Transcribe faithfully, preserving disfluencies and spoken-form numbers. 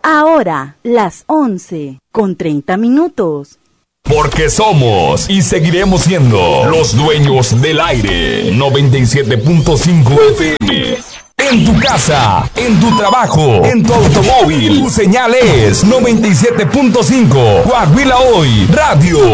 Ahora, las once, con treinta minutos. Porque somos y seguiremos siendo los dueños del aire. noventa y siete punto cinco F M. En tu casa, en tu trabajo, en tu automóvil. Tu señal es noventa y siete punto cinco. Coahuila Hoy Radio.